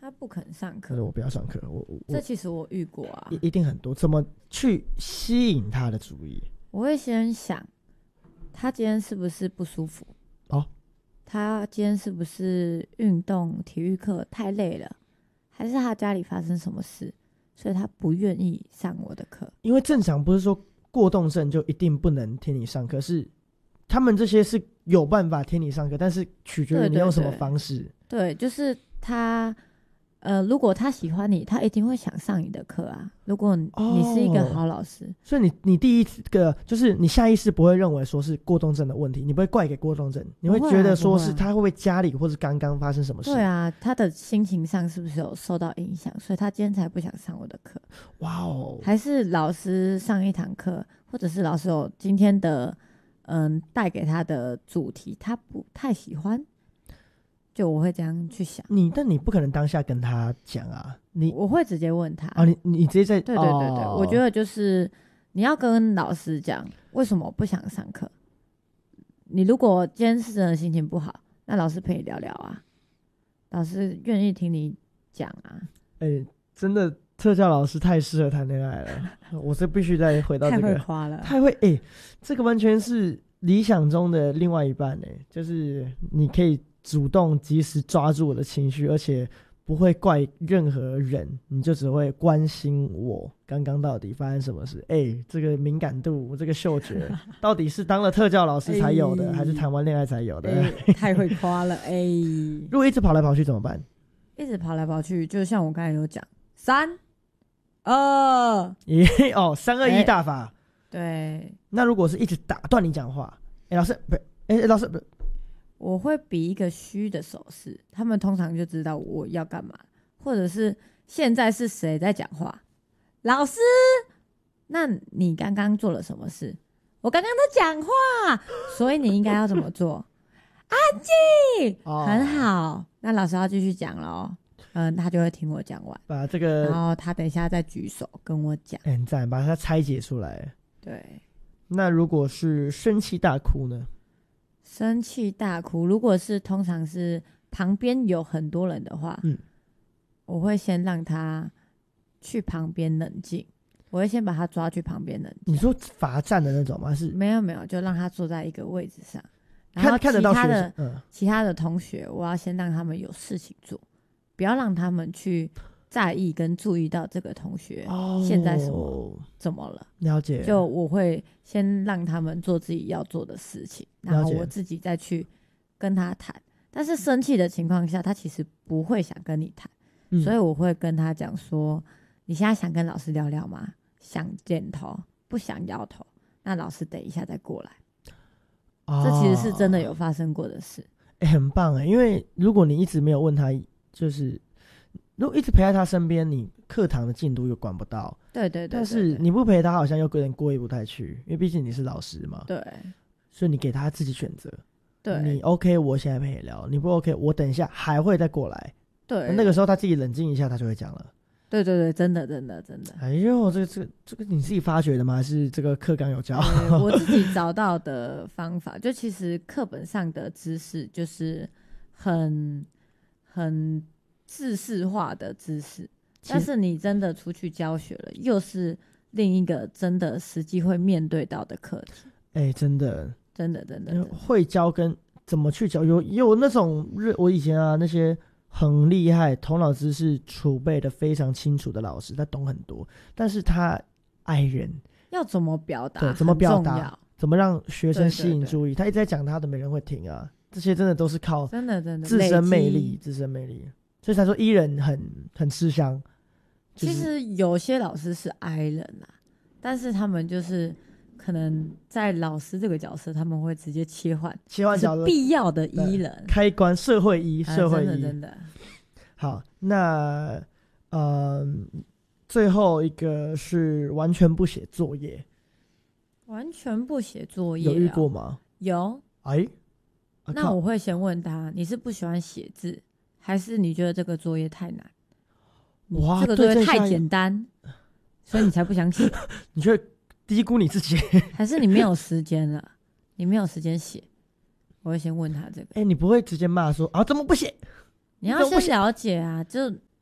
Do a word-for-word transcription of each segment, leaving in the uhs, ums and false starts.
他不肯上课， 我不要上课。我我这其实我遇过啊， 一定很多。怎么去吸引他的注意？ 我会先想，他今天是不是不舒服？ 哦， 他今天是不是运动体育课太累了，还是他家里发生什么事，所以他不愿意上我的课？ 因为正常不是说过动症就一定不能听你上课，是他们这些是有办法听你上课，但是取决于你用什么方式。 对， 对， 对，就是他。呃，如果他喜欢你，他一定会想上你的课啊。如果你是一个好老师，哦、 所以你你第一个就是你下意识不会认为说是过动症的问题，你不会怪给过动症，你会觉得说是他会不会家里或是刚刚发生什么事？ 对啊，他的心情上是不是有受到影响，所以他今天才不想上我的课？ 哇哦！ 还是老师上一堂课，或者是老师有今天的嗯带给他的主题，他不太喜欢。就我会这样去想， 你但你不可能当下跟他讲啊，你我会直接问他啊，你你直接在对对对对、哦，我觉得就是你要跟老师讲为什么我不想上课。你如果今天是真的心情不好，那老师陪你聊聊啊，老师愿意听你讲啊。 哎、欸，真的特教老师太适合谈恋爱了，我是必须再回到这个太会夸了， 太会哎、欸，这个完全是理想中的另外一半哎、欸，就是你可以。主动及时抓住我的情绪，而且不会怪任何人，你就只会关心我刚刚到底发生什么事。哎、欸，这个敏感度，这个嗅觉，到底是当了特教老师才有的，欸、还是谈完恋爱才有的？ 欸、太会夸了哎、欸！ 如果一直跑来跑去怎么办？ 一直跑来跑去，就像我刚才有讲，三二耶哦，三二一大法、 欸。对。 那如果是一直打断你讲话，哎、欸，老师不是，哎、欸，老师不是。 我会比一个虚的手势，他们通常就知道我要干嘛，或者是现在是谁在讲话？老师，那你刚刚做了什么事？我刚刚在讲话，所以你应该要怎么做？安静、哦，很好。那老师要继续讲咯，嗯，他就会听我讲完， 把这个， 然后他等一下再举手跟我讲， 很赞，把它拆解出来。 对。 那如果是生气大哭呢？ 生气大哭，如果是通常是旁边有很多人的话，嗯，我会先让他去旁边冷静，我会先把他抓去旁边冷静。 你说罚站的那种吗？是没有没有，就让他坐在一个位置上，然后看得到其他的、 嗯、 其他的同学，我要先让他们有事情做，不要让他们去在意跟注意到这个同学现在什么、哦、怎么了。 了解。 就我会先让他们做自己要做的事情，然后我自己再去跟他谈。但是生气的情况下，他其实不会想跟你谈、嗯、所以我会跟他讲说，你现在想跟老师聊聊吗？想点头，不想摇头，那老师等一下再过来、哦、这其实是真的有发生过的事。 欸、很棒耶，因为如果你一直没有问他，就是如果一直陪在他身边，你课堂的进度又管不到。 对对 对, 对, 对, 对， 但是你不陪他，好像又有点过意不太去，因为毕竟你是老师嘛。 对， 所以你给他自己选择。 对， 你 OK， 我现在陪你聊；你不 OK， 我等一下还会再过来。 对， 那个时候他自己冷静一下，他就会讲了。 对对对，真的真的真的。 哎呦，这个这个这个你自己发掘的吗？还是这个课纲有教？ 我自己找到的方法，就其实课本上的知识就是很很知识化的知识，但是你真的出去教学了，又是另一个真的实际会面对到的课题。 哎、欸，真的， 真的，真的，真的会教跟怎么去教，有有那种我以前啊那些很厉害、头脑知识储备的非常清楚的老师，他懂很多，但是他爱人， 要怎么表达？ 对，怎么表达？怎么让学生吸引注意？对对对，他一直在讲他的，没人会听啊。这些真的都是靠真的真的自身魅力，自身魅力。所以才说 E 人很很吃香、就是。 其实有些老师是 I 人啊，但是他们就是可能在老师这个角色，他们会直接切换， 切换角色， 必要的 E 人， 开关社会 E， 社会 E，、啊、 真的真的。 好，那呃，最后一个是完全不写作业， 完全不写作业、哦， 有遇过吗？ 有。 哎，啊、 那我会先问他，你是不喜欢写字，还是你觉得这个作业太难？哇，这个作业太简单，所以你才不想写？ 你觉得低估你自己， 还是你没有时间了？你没有时间写？我会先问他这个。 哎、欸，你不会直接骂说啊，怎么不写？ 你要先了解啊，就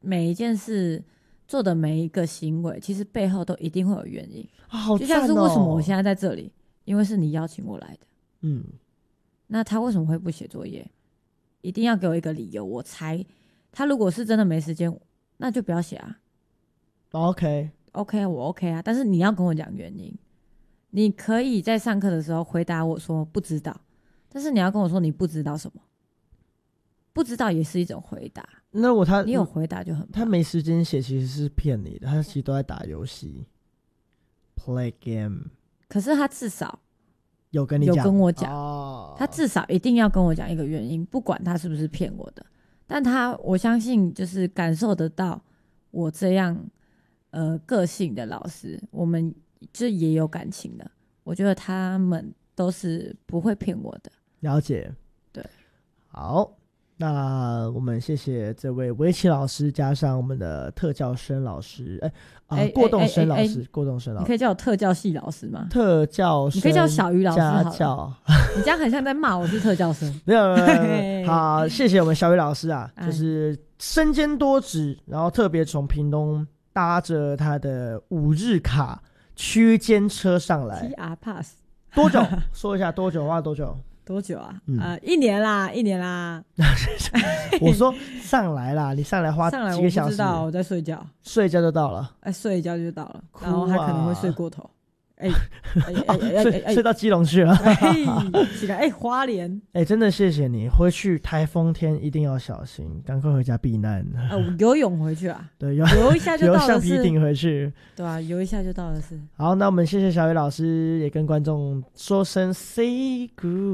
每一件事做的每一个行为，其实背后都一定会有原因。 啊，好就赞哦！ 像是为什么我现在在这里，因为是你邀请我来的。 嗯， 那他为什么会不写作业？一定要给我一个理由，我才。他如果是真的没时间，那就不要写啊。 OK OK， 我 OK 啊，但是你要跟我讲原因。你可以在上课的时候回答我说不知道，但是你要跟我说你不知道什么，不知道也是一种回答。 那我他你有回答就很棒。 他没时间写，其实是骗你的，他其实都在打游戏 ，play game。 可是他至少有跟你讲， 有跟我讲， 哦， 他至少一定要跟我讲一个原因，不管他是不是骗我的。但他我相信就是感受得到我这样呃个性的老师，我们就也有感情的。我觉得他们都是不会骗我的。 了解， 对， 好。那我们谢谢这位围棋老师，加上我们的特教生老师，哎、欸、啊，欸、过动生老师，欸欸、过动生老师， 你可以叫我特教系老师吗？ 特教生， 你可以叫小鱼老师好了。 家教， 你这样很像在骂我是特教生。 没有，没有，没有。好，谢谢我们小鱼老师啊，就是身兼多职，然后特别从屏东搭着他的五日卡区间车上来 ，T R Pass 多久？说一下多久？花了多久？ 多久啊？嗯、呃，一年啦，一年啦。 我说上来啦，你上来花几个小时？ 我不知道，我在睡觉， 睡觉就到了。 哎、欸，睡一觉就到了，啊、然后还可能会睡过头。哎哎哎哎，睡到基隆去了。 哎，哎，花莲。 哎，真的谢谢你，回去台风天一定要小心，赶快回家避难。 呃，游泳回去啊？ 对， 游一下就到了。 游橡皮艇回去。 对啊，游一下就到了是。 好，那我们谢谢小雨老师，也跟观众说声 say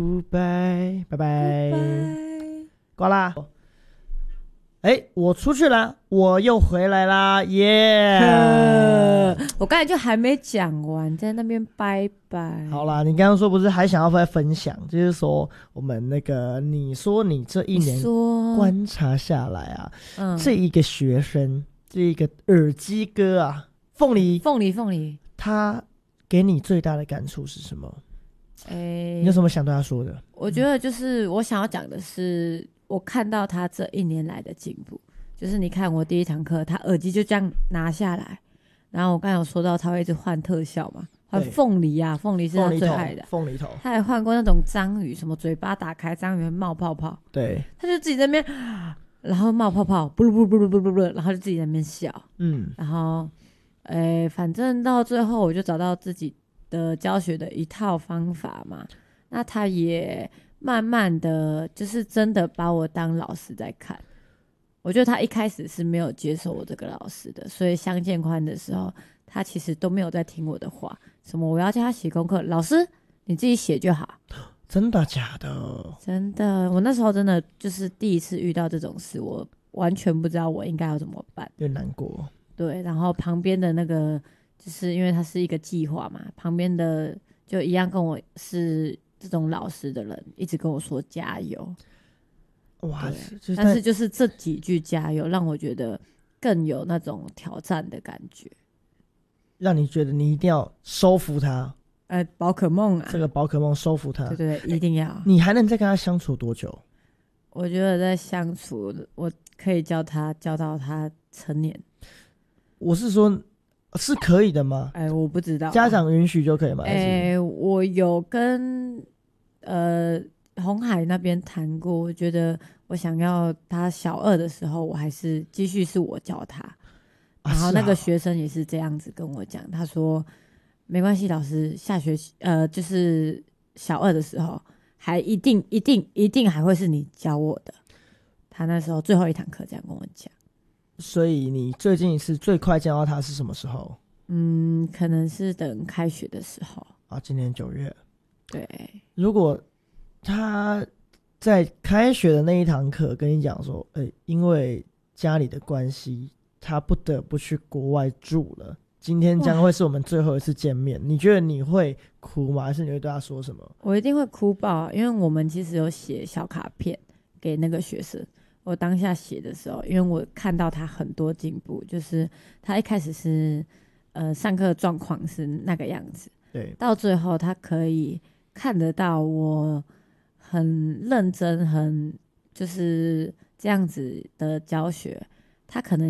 goodbye， 拜拜，挂啦。哎，我出去了，我又回来啦，耶、yeah! 我刚才就还没讲完，在那边拜拜。 好啦，你刚刚说不是还想要再分享，就是说我们那个，你说你这一年观察下来啊，嗯、这一个学生，这一个耳机哥啊，凤梨， 凤梨，凤梨， 他给你最大的感触是什么？哎、欸，你有什么想对他说的？ 我觉得就是我想要讲的是。我看到他这一年来的进步，就是你看我第一堂课，他耳机就这样拿下来，然后我刚才有说到他会一直换特效嘛，换凤梨啊，凤梨是他最爱的， 凤梨头， 他还换过那种章鱼，什么嘴巴打开，章鱼冒泡泡， 对， 他就自己在那边，然后冒泡泡，不噜不噜不噜不噜不噜，然后就自己在那边笑，嗯，然后，诶，反正到最后我就找到自己的教学的一套方法嘛，那他也。慢慢的就是真的把我当老师在看，我觉得他一开始是没有接受我这个老师的，所以相见欢的时候他其实都没有在听我的话，什么我要叫他写功课，老师你自己写就好。 真的假的？ 真的，我那时候真的就是第一次遇到这种事，我完全不知道我应该要怎么办， 有点难过。 对，然后旁边的那个就是因为它是一个计划嘛，旁边的就一样跟我是这种老师的人一直跟我说加油，哇！但是就是这几句加油让我觉得更有那种挑战的感觉， 让你觉得你一定要收服他。 呃，宝可梦啊， 这个宝可梦收服他， 对对对，一定要。 你还能再跟他相处多久？ 我觉得在相处，我可以教他教到他成年。 我是说。是可以的吗？ 哎、欸，我不知道、啊， 家长允许就可以吗？ 哎、欸，我有跟呃红海那边谈过，我觉得我想要他小二的时候，我还是继续是我教他，然后那个学生也是这样子跟我讲，他说没关系，老师下学期呃就是小二的时候，还一定一定一定还会是你教我的，他那时候最后一堂课这样跟我讲。 所以你最近一次最快见到他是什么时候？ 嗯，可能是等开学的时候啊，今年九月。 对， 如果他在开学的那一堂课跟你讲说，哎、欸，因为家里的关系，他不得不去国外住了，今天将会是我们最后一次见面，你觉得你会哭吗？还是你会对他说什么？ 我一定会哭爆，因为我们其实有写小卡片给那个学生。我当下写的时候，因为我看到他很多进步，就是他一开始是呃上课状况是那个样子， 对， 到最后他可以看得到我很认真，很就是这样子的教学，他可能